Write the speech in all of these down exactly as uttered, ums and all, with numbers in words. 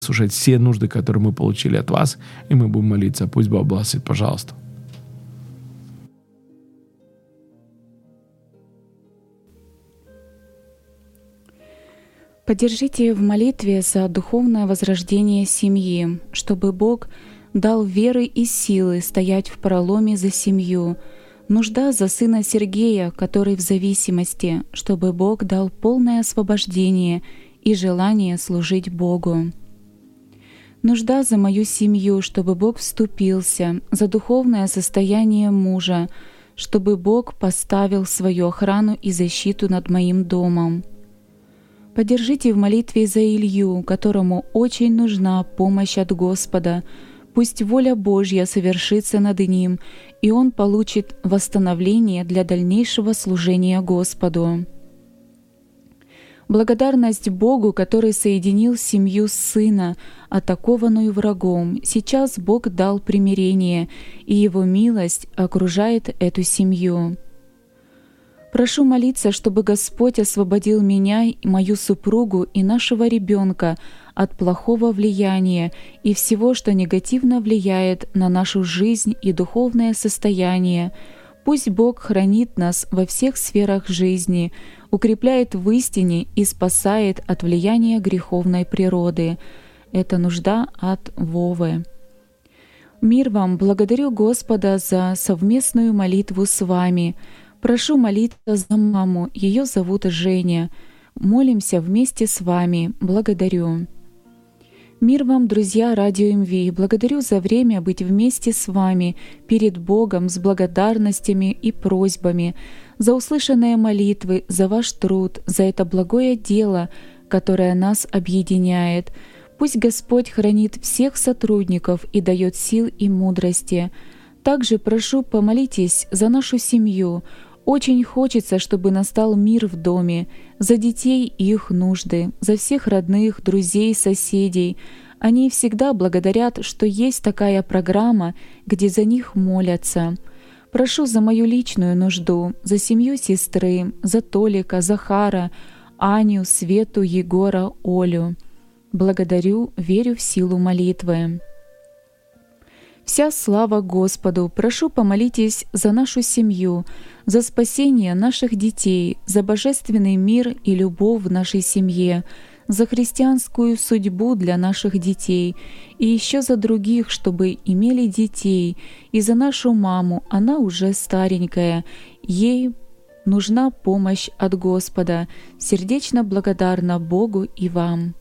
слушать все нужды, которые мы получили от вас, и мы будем молиться. Пусть Бог благословит, пожалуйста. Поддержите в молитве за духовное возрождение семьи, чтобы Бог дал веры и силы стоять в проломе за семью. Нужда за сына Сергея, который в зависимости, чтобы Бог дал полное освобождение и желание служить Богу. Нужда за мою семью, чтобы Бог вступился, за духовное состояние мужа, чтобы Бог поставил свою охрану и защиту над моим домом. Поддержите в молитве за Илью, которому очень нужна помощь от Господа. Пусть воля Божья совершится над ним, и он получит восстановление для дальнейшего служения Господу. Благодарность Богу, который соединил семью сына, атакованную врагом. Сейчас Бог дал примирение, и Его милость окружает эту семью. Прошу молиться, чтобы Господь освободил меня, мою супругу и нашего ребенка от плохого влияния и всего, что негативно влияет на нашу жизнь и духовное состояние. Пусть Бог хранит нас во всех сферах жизни, укрепляет в истине и спасает от влияния греховной природы. Это нужда от Вовы. Мир вам! Благодарю Господа за совместную молитву с вами. Прошу молиться за маму, ее зовут Женя. Молимся вместе с вами. Благодарю. Мир вам, друзья Радио МВ. Благодарю за время быть вместе с вами перед Богом с благодарностями и просьбами, за услышанные молитвы, за ваш труд, за это благое дело, которое нас объединяет. Пусть Господь хранит всех сотрудников и дает сил и мудрости. Также прошу, помолитесь за нашу семью. Очень хочется, чтобы настал мир в доме, за детей и их нужды, за всех родных, друзей, соседей. Они всегда благодарят, что есть такая программа, где за них молятся. Прошу за мою личную нужду, за семью сестры, за Толика, Захара, Аню, Свету, Егора, Олю. Благодарю, верю в силу молитвы. Вся слава Господу! Прошу, помолитесь за нашу семью, за спасение наших детей, за божественный мир и любовь в нашей семье, за христианскую судьбу для наших детей и еще за других, чтобы имели детей, и за нашу маму, она уже старенькая, ей нужна помощь от Господа. Сердечно благодарна Богу и вам.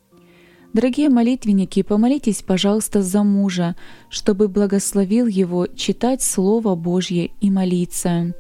Дорогие молитвенники, помолитесь, пожалуйста, за мужа, чтобы благословил его читать Слово Божье и молиться.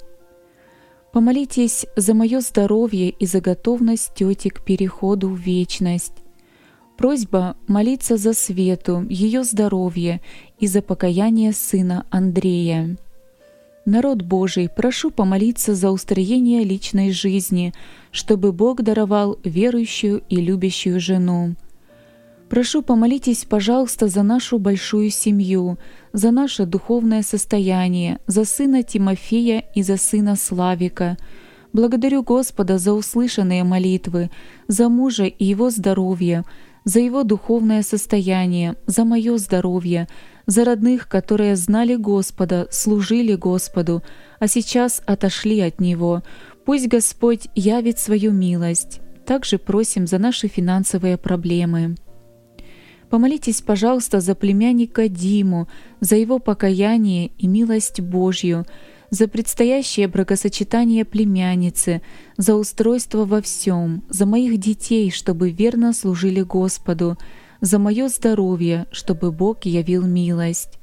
Помолитесь за мое здоровье и за готовность тети к переходу в вечность. Просьба молиться за Свету, ее здоровье и за покаяние сына Андрея. Народ Божий, прошу помолиться за устроение личной жизни, чтобы Бог даровал верующую и любящую жену. Прошу, помолитесь, пожалуйста, за нашу большую семью, за наше духовное состояние, за сына Тимофея и за сына Славика. Благодарю Господа за услышанные молитвы, за мужа и его здоровье, за его духовное состояние, за мое здоровье, за родных, которые знали Господа, служили Господу, а сейчас отошли от Него. Пусть Господь явит свою милость. Также просим за наши финансовые проблемы. Помолитесь, пожалуйста, за племянника Диму, за его покаяние и милость Божью, за предстоящее бракосочетание племянницы, за устройство во всем, за моих детей, чтобы верно служили Господу, за мое здоровье, чтобы Бог явил милость.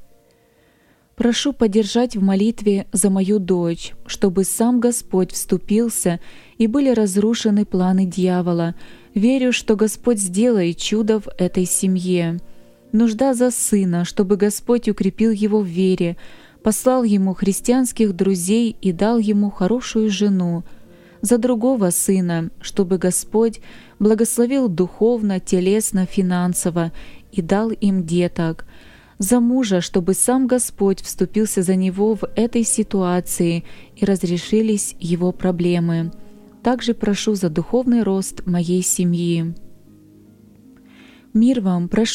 Прошу поддержать в молитве за мою дочь, чтобы сам Господь вступился и были разрушены планы дьявола. Верю, что Господь сделает чудо в этой семье. Нужда за сына, чтобы Господь укрепил его в вере, послал ему христианских друзей и дал ему хорошую жену. За другого сына, чтобы Господь благословил духовно, телесно, финансово и дал им деток. За мужа, чтобы сам Господь вступился за него в этой ситуации и разрешились его проблемы. Также прошу за духовный рост моей семьи. Мир вам, прошу